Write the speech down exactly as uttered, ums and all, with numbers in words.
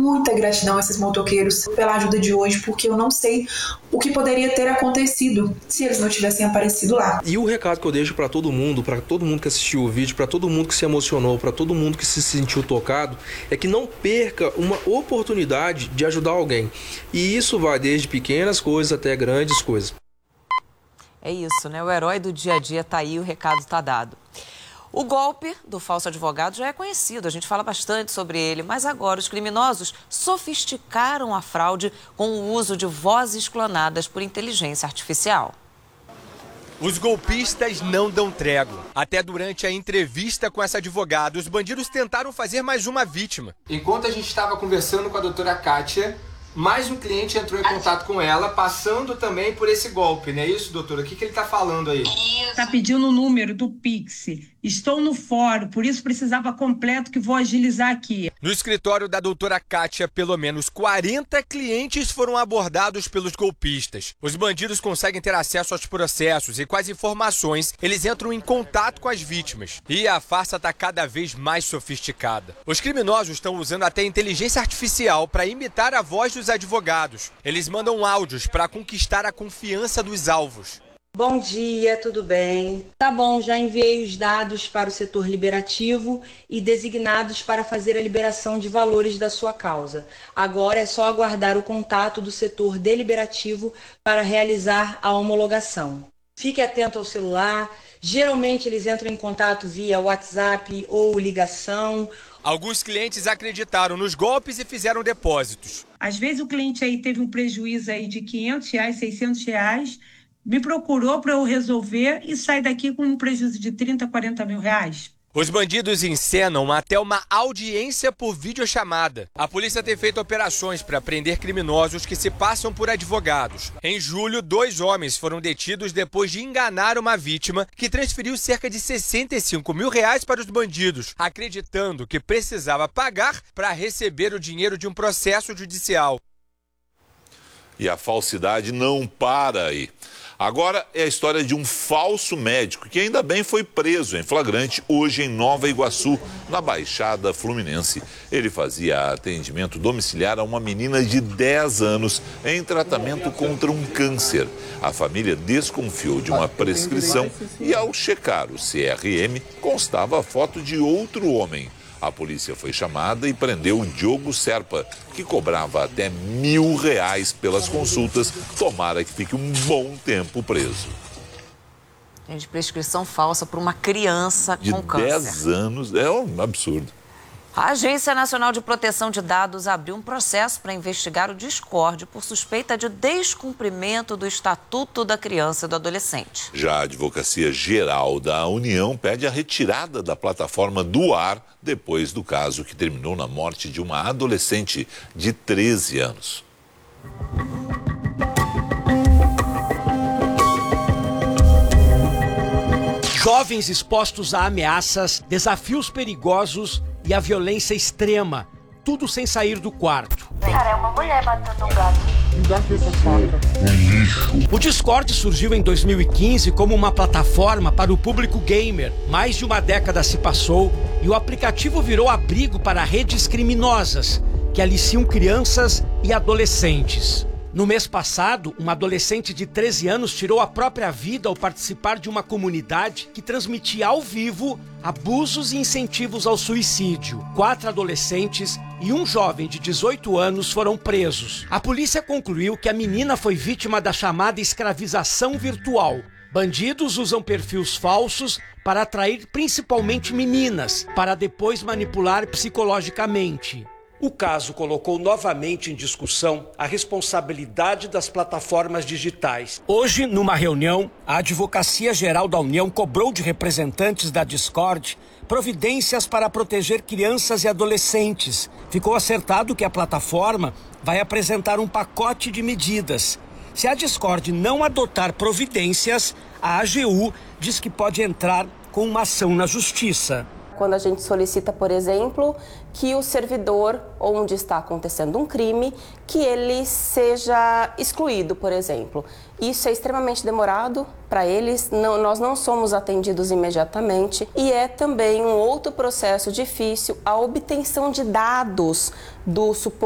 muita gratidão a esses motoqueiros pela ajuda de hoje, porque eu não sei o que poderia ter acontecido se eles não tivessem aparecido lá. E o recado que eu deixo para todo mundo, para todo mundo que assistiu o vídeo, para todo mundo que se emocionou, para todo mundo que se sentiu tocado, é que não perca uma oportunidade de ajudar alguém. E isso vai desde pequenas coisas até grandes coisas. É isso, né? O herói do dia a dia tá aí, o recado tá dado. O golpe do falso advogado já é conhecido, a gente fala bastante sobre ele, mas agora os criminosos sofisticaram a fraude com o uso de vozes clonadas por inteligência artificial. Os golpistas não dão trégua. Até durante a entrevista com essa advogada, os bandidos tentaram fazer mais uma vítima. Enquanto a gente estava conversando com a doutora Kátia, mais um cliente entrou em contato com ela, passando também por esse golpe, não é isso, doutora? O que, que ele está falando aí? Está pedindo o número do Pix. Estou no fórum, por isso precisava completo que vou agilizar aqui. No escritório da doutora Kátia, pelo menos quarenta clientes foram abordados pelos golpistas. Os bandidos conseguem ter acesso aos processos e com as informações, eles entram em contato com as vítimas. E a farsa está cada vez mais sofisticada. Os criminosos estão usando até inteligência artificial para imitar a voz dos advogados. Eles mandam áudios para conquistar a confiança dos alvos. Bom dia, tudo bem? Tá bom, já enviei os dados para o setor liberativo e designados para fazer a liberação de valores da sua causa. Agora é só aguardar o contato do setor deliberativo para realizar a homologação. Fique atento ao celular, geralmente eles entram em contato via WhatsApp ou ligação. Alguns clientes acreditaram nos golpes e fizeram depósitos. Às vezes o cliente aí teve um prejuízo aí de quinhentos reais, seiscentos reais, me procurou para eu resolver e sai daqui com um prejuízo de trinta, quarenta mil reais. Os bandidos encenam até uma audiência por videochamada. A polícia tem feito operações para prender criminosos que se passam por advogados. Em julho, dois homens foram detidos depois de enganar uma vítima que transferiu cerca de sessenta e cinco mil reais para os bandidos, acreditando que precisava pagar para receber o dinheiro de um processo judicial. E a falsidade não para aí. Agora é a história de um falso médico que ainda bem foi preso em flagrante hoje em Nova Iguaçu, na Baixada Fluminense. Ele fazia atendimento domiciliar a uma menina de dez anos em tratamento contra um câncer. A família desconfiou de uma prescrição e ao checar o C R M constava a foto de outro homem. A polícia foi chamada e prendeu o Diogo Serpa, que cobrava até mil reais pelas consultas. Tomara que fique um bom tempo preso. Gente, prescrição falsa para uma criança de com câncer. dez anos, é um absurdo. A Agência Nacional de Proteção de Dados abriu um processo para investigar o Discord por suspeita de descumprimento do Estatuto da Criança e do Adolescente. Já a Advocacia Geral da União pede a retirada da plataforma do ar depois do caso que terminou na morte de uma adolescente de treze anos. Jovens expostos a ameaças, desafios perigosos e a violência extrema, tudo sem sair do quarto. Cara, é uma mulher matando um gato. O Discord surgiu em dois mil e quinze como uma plataforma para o público gamer. Mais de uma década se passou e o aplicativo virou abrigo para redes criminosas que aliciam crianças e adolescentes. No mês passado, uma adolescente de treze anos tirou a própria vida ao participar de uma comunidade que transmitia ao vivo abusos e incentivos ao suicídio. Quatro adolescentes e um jovem de dezoito anos foram presos. A polícia concluiu que a menina foi vítima da chamada escravização virtual. Bandidos usam perfis falsos para atrair principalmente meninas, para depois manipular psicologicamente. O caso colocou novamente em discussão a responsabilidade das plataformas digitais. Hoje, numa reunião, a Advocacia Geral da União cobrou de representantes da Discord providências para proteger crianças e adolescentes. Ficou acertado que a plataforma vai apresentar um pacote de medidas. Se a Discord não adotar providências, a A G U diz que pode entrar com uma ação na justiça. Quando a gente solicita, por exemplo, que o servidor onde está acontecendo um crime, que ele seja excluído, por exemplo. Isso é extremamente demorado para eles, não, nós não somos atendidos imediatamente e é também um outro processo difícil a obtenção de dados do suposto